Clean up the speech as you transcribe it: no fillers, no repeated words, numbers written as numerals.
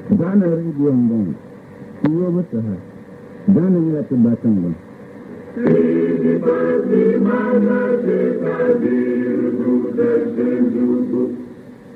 Ghana radio ngong. Iyo bataha. Ghana ngati batangwa. Sidi basi mana se kadir du descendu